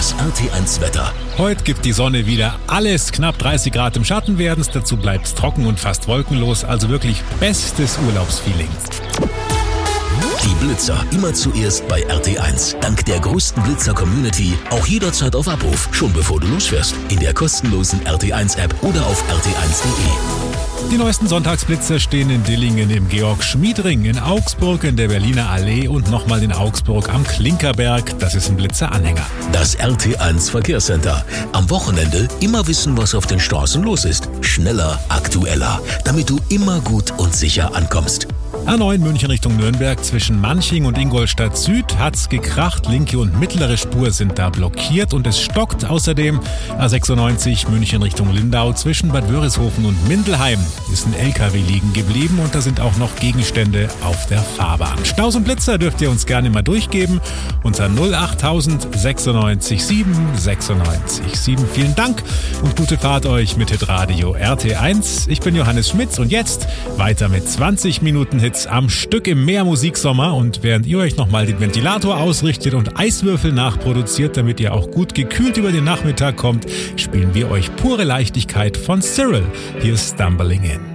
Das RT1 Wetter. Heute gibt die Sonne wieder alles. Knapp 30 Grad im Schatten werden's. Dazu bleibt's trocken und fast wolkenlos. Also wirklich bestes Urlaubsfeeling. Die Blitzer immer zuerst bei RT1. Dank der größten Blitzer-Community auch jederzeit auf Abruf. Schon bevor du losfährst. In der kostenlosen RT1-App oder auf rt1.de. Die neuesten Sonntagsblitzer stehen in Dillingen im Georg-Schmied-Ring, in Augsburg in der Berliner Allee und nochmal in Augsburg am Klinkerberg. Das ist ein Blitzeranhänger. Das RT1 Verkehrscenter. Am Wochenende immer wissen, was auf den Straßen los ist. Schneller, aktueller, damit du immer gut und sicher ankommst. A9 München Richtung Nürnberg zwischen Manching und Ingolstadt Süd hat's gekracht. Linke und mittlere Spur sind da blockiert und es stockt. Außerdem A96 München Richtung Lindau zwischen Bad Wörishofen und Mindelheim ist ein LKW liegen geblieben und da sind auch noch Gegenstände auf der Fahrbahn. Staus und Blitzer dürft ihr uns gerne mal durchgeben unter 08000 96 7 96 7. Vielen Dank und gute Fahrt euch mit Hitradio RT1. Ich bin Johannes Schmitz und jetzt weiter mit 20 Minuten Hits am Stück im Meer-Musiksommer. Und während ihr euch nochmal den Ventilator ausrichtet und Eiswürfel nachproduziert, damit ihr auch gut gekühlt über den Nachmittag kommt, spielen wir euch pure Leichtigkeit von Cyril. Hier ist Stumbling In.